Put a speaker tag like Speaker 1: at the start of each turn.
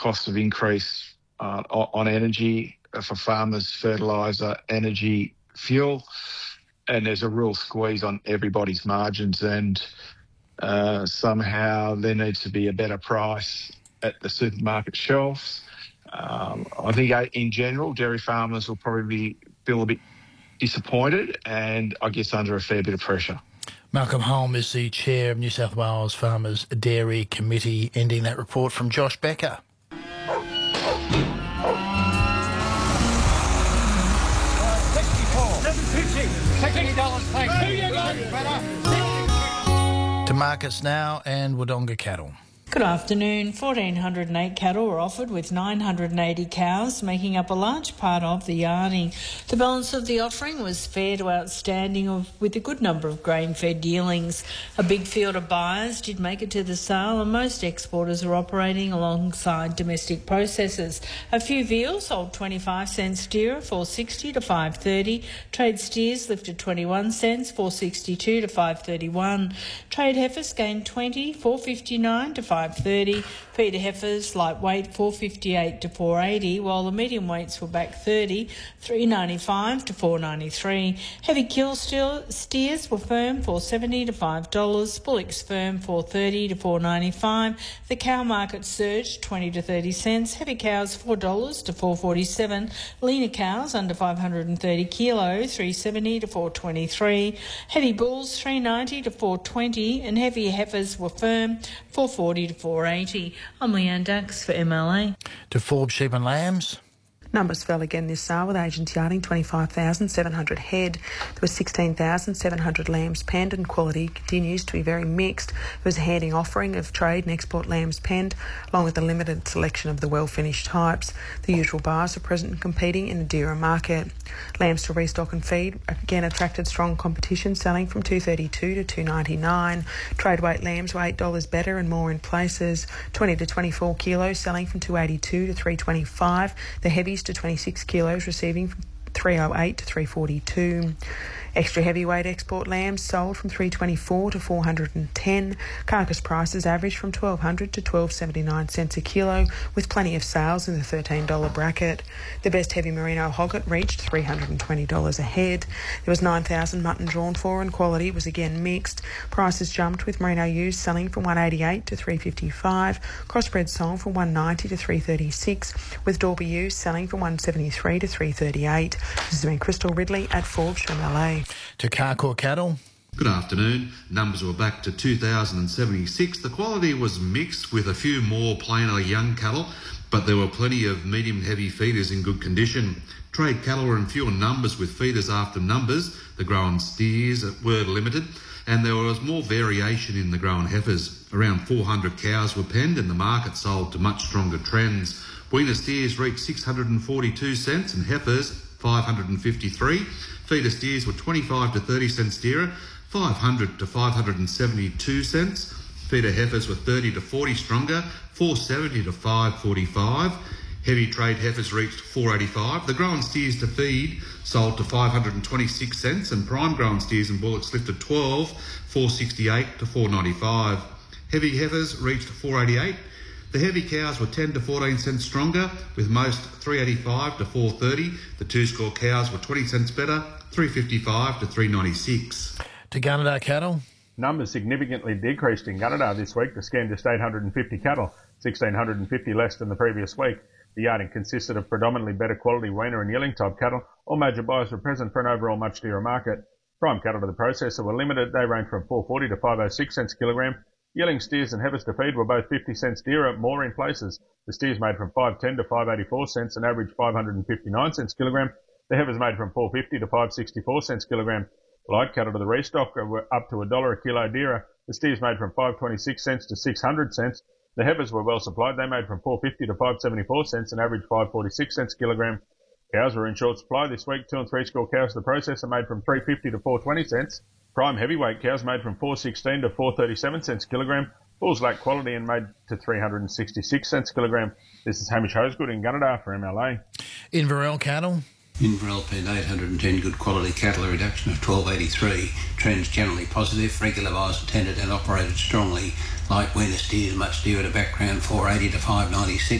Speaker 1: cost of increase on energy for farmers, fertiliser, energy, fuel, and there's a real squeeze on everybody's margins, and somehow there needs to be a better price at the supermarket shelves. I think in general, dairy farmers will probably feel a bit disappointed and I guess under a fair bit of pressure.
Speaker 2: Malcolm Holm is the chair of New South Wales Farmers Dairy Committee, ending that report from Josh Becker. To markets now and Wodonga Cattle.
Speaker 3: Good afternoon. 1,408 cattle were offered, with 980 cows making up a large part of the yarding. The balance of the offering was fair to outstanding, with a good number of grain-fed dealings. A big field of buyers did make it to the sale, and most exporters are operating alongside domestic processors. A few veal sold 25 cents steer, 4.60 to 5.30. Trade steers lifted 21 cents, 4.62 to 5.31. Trade heifers gained 20, 4.59 to 5.30. Feeder heifers lightweight 4.58 to 4.80, while the medium weights were back 30, 3.95 to 4.93. Heavy kill steers were firm, $4.70 to $5. Bullocks firm, $4.30 to $4.95. The cow market surged 20 to 30 cents. Heavy cows $4 to $4.47. Leaner cows under 530 kilo, $3.70 to $4.23. Heavy bulls $3.90 to $4.20, and heavy heifers were firm, $4.40 to $4.80. I'm Leanne Dax for MLA.
Speaker 2: To Forbes Sheep and Lambs.
Speaker 4: Numbers fell again this sale, with agents yarding 25,700 head. There were 16,700 lambs penned, and quality continues to be very mixed. There was a handing offering of trade and export lambs penned, along with a limited selection of the well-finished types. The usual buyers are present and competing in the dearer market. Lambs to restock and feed again attracted strong competition, selling from $2.32 to $2.99. Trade weight lambs were $8 better and more in places. 20 to 24 kilos selling from $2.82 to $3.25. The heavies to 26 kilos receiving from $3.08 to $3.42. Extra heavyweight export lambs sold from $3.24 to $410. Carcass prices averaged from $1,200 to $12.79 cents a kilo, with plenty of sales in the $13 bracket. The best heavy merino hogget reached $320 a head. There was 9,000 mutton drawn for, and quality was again mixed. Prices jumped, with merino ewes selling from $188 to $355. Crossbred sold from $190 to $336, with Dorby ewes selling from $173 to $338. This has been Crystal Ridley at Forbes from LA.
Speaker 2: To Carcoar Cattle.
Speaker 5: Good afternoon. Numbers were back to 2,076. The quality was mixed, with a few more plainer young cattle, but there were plenty of medium heavy feeders in good condition. Trade cattle were in fewer numbers, with feeders after numbers. The grown steers were limited, and there was more variation in the grown heifers. Around 400 cows were penned, and the market sold to much stronger trends. Weaner steers reached 642 cents and heifers 553. Feeder steers were 25 to 30 cents steerer, 500 to 572 cents. Feeder heifers were 30 to 40 stronger, 470 to 545. Heavy trade heifers reached 485. The grown steers to feed sold to 526 cents, and prime grown steers and bullocks lifted 12, 468 to 495. Heavy heifers reached 488. The heavy cows were 10 to 14 cents stronger, with most 385 to 430. The two-score cows were 20 cents better, 355 to 396.
Speaker 2: To Gunnedah Cattle.
Speaker 6: Numbers significantly decreased in Gunnedah this week to scan just 850 cattle, 1,650 less than the previous week. The yarding consisted of predominantly better quality weaner and yearling type cattle. All major buyers were present for an overall much dearer market. Prime cattle to the processor were limited. They ranged from 440 to 506 cents a kilogram. Yearling steers and heifers to feed were both 50 cents dearer, more in places. The steers made from 510 to 584 cents and averaged 559 cents a kilogram. The heifers made from 450 to 564 cents a kilogram. Light cattle to the restock were up to $1 a kilo dearer. The steers made from 526 cents to 600 cents. The heifers were well supplied. They made from 450 to 574 cents and averaged 546 cents a kilogram. Cows were in short supply this week. 2 and 3 score cows to the processor made from 350 to 420 cents. Prime heavyweight cows made from 416 to 437 cents a kilogram. Bulls lacked quality and made to 366 cents a kilogram. This is Hamish Hosegood in Gunnedah for MLA.
Speaker 2: Inverell Cattle.
Speaker 7: Inverell penned 810 good quality cattle, a reduction of 1283. Trends generally positive. Regular buyers attended and operated strongly. Light weaner steers much dearer to background, 480 to 596.